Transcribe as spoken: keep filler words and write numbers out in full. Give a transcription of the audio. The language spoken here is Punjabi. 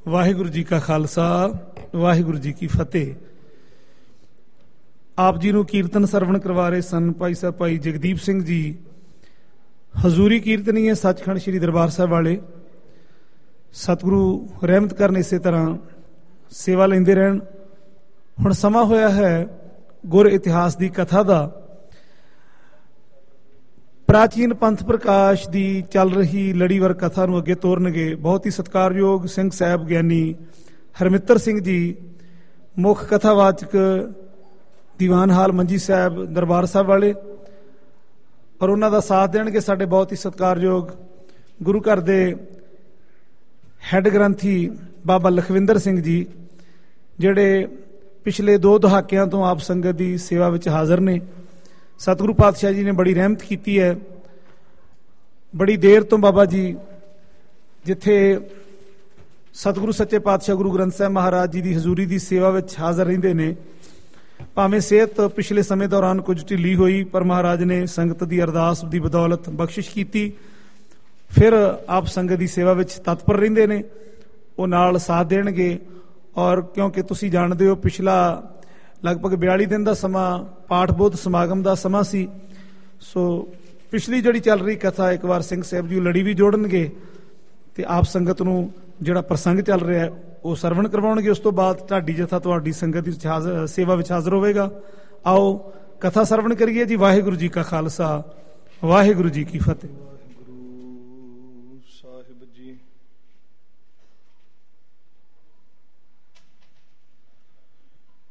ਵਾਹਿਗੁਰੂ ਜੀ ਕਾ ਖਾਲਸਾ ਵਾਹਿਗੁਰੂ ਜੀ ਕੀ ਫਤਿਹ। ਆਪ ਜੀ ਨੂੰ ਕੀਰਤਨ ਸਰਵਣ ਕਰਵਾ ਰਹੇ ਸਨ ਭਾਈ ਸਾਹਿਬ ਭਾਈ ਜਗਦੀਪ ਸਿੰਘ ਜੀ। ਹਜ਼ੂਰੀ ਕੀਰਤਨੀ ਹੈ ਸੱਚਖੰਡ ਸ੍ਰੀ ਦਰਬਾਰ ਸਾਹਿਬ ਵਾਲੇ। ਸਤਿਗੁਰੂ ਰਹਿਮਤ ਕਰਨ ਇਸੇ ਤਰ੍ਹਾਂ ਸੇਵਾ ਲੈਂਦੇ ਰਹਿਣ। ਹੁਣ ਸਮਾਂ ਹੋਇਆ ਹੈ ਗੁਰ ਇਤਿਹਾਸ ਦੀ ਕਥਾ ਦਾ। ਪ੍ਰਾਚੀਨ ਪੰਥ ਪ੍ਰਕਾਸ਼ ਦੀ ਚੱਲ ਰਹੀ ਲੜੀਵਾਰ ਕਥਾ ਨੂੰ ਅੱਗੇ ਤੋਰਨਗੇ ਬਹੁਤ ਹੀ ਸਤਿਕਾਰਯੋਗ ਸਿੰਘ ਸਾਹਿਬ ਗਿਆਨੀ ਹਰਮਿੱਤਰ ਸਿੰਘ ਜੀ, ਮੁੱਖ ਕਥਾਵਾਚਕ ਦੀਵਾਨ ਹਾਲ ਮੰਜੀ ਸਾਹਿਬ ਦਰਬਾਰ ਸਾਹਿਬ ਵਾਲੇ। ਔਰ ਉਹਨਾਂ ਦਾ ਸਾਥ ਦੇਣਗੇ ਸਾਡੇ ਬਹੁਤ ਹੀ ਸਤਿਕਾਰਯੋਗ ਗੁਰੂ ਘਰ ਦੇ ਹੈੱਡ ਗ੍ਰੰਥੀ ਬਾਬਾ ਲਖਵਿੰਦਰ ਸਿੰਘ ਜੀ, ਜਿਹੜੇ ਪਿਛਲੇ ਦੋ ਦਹਾਕਿਆਂ ਤੋਂ ਆਪ ਸੰਗਤ ਦੀ ਸੇਵਾ ਵਿੱਚ ਹਾਜ਼ਰ ਨੇ। ਸਤਿਗੁਰੂ ਪਾਤਸ਼ਾਹ ਜੀ ਨੇ ਬੜੀ ਰਹਿਮਤ ਕੀਤੀ ਹੈ। ਬੜੀ ਦੇਰ ਤੋਂ ਬਾਬਾ ਜੀ ਜਿੱਥੇ ਸਤਿਗੁਰੂ ਸੱਚੇ ਪਾਤਸ਼ਾਹ ਗੁਰੂ ਗ੍ਰੰਥ ਸਾਹਿਬ ਮਹਾਰਾਜ ਜੀ ਦੀ ਹਜ਼ੂਰੀ ਦੀ ਸੇਵਾ ਵਿੱਚ ਹਾਜ਼ਰ ਰਹਿੰਦੇ ਨੇ। ਭਾਵੇਂ ਸਿਹਤ ਪਿਛਲੇ ਸਮੇਂ ਦੌਰਾਨ ਕੁਝ ਢਿੱਲੀ ਹੋਈ, ਪਰ ਮਹਾਰਾਜ ਨੇ ਸੰਗਤ ਦੀ ਅਰਦਾਸ ਦੀ ਬਦੌਲਤ ਬਖਸ਼ਿਸ਼ ਕੀਤੀ। ਫਿਰ ਆਪ ਸੰਗਤ ਦੀ ਸੇਵਾ ਵਿੱਚ ਤਤਪਰ ਰਹਿੰਦੇ ਨੇ। ਉਹ ਨਾਲ ਸਾਥ ਦੇਣਗੇ। ਔਰ ਕਿਉਂਕਿ ਤੁਸੀਂ ਜਾਣਦੇ ਹੋ ਪਿਛਲਾ ਲਗਭਗ ਬਿਆਲੀ ਦਿਨ ਦਾ ਸਮਾਂ ਪਾਠ ਬੋਧ ਸਮਾਗਮ ਦਾ ਸਮਾਂ ਸੀ। ਸੋ ਪਿਛਲੀ ਜਿਹੜੀ ਚੱਲ ਰਹੀ ਕਥਾ ਇੱਕ ਵਾਰ ਸਿੰਘ ਸਾਹਿਬ ਜੀ ਲੜੀ ਵੀ ਜੋੜਨਗੇ ਤੇ ਆਪ ਸੰਗਤ ਨੂੰ ਜਿਹੜਾ ਪ੍ਰਸੰਗ ਚੱਲ ਰਿਹਾ ਉਹ ਸਰਵਣ ਕਰਵਾਉਣਗੇ। ਉਸ ਤੋਂ ਬਾਅਦ ਢਾਡੀ ਜਥਾ ਤੁਹਾਡੀ ਸੰਗਤ ਦੀ ਸੇਵਾ ਵਿੱਚ ਹਾਜ਼ਰ ਹੋਵੇਗਾ। ਆਓ ਕਥਾ ਸਰਵਣ ਕਰੀਏ ਜੀ। ਵਾਹਿਗੁਰੂ ਜੀ ਕਾ ਖਾਲਸਾ ਵਾਹਿਗੁਰੂ ਜੀ ਕੀ ਫਤਿਹ।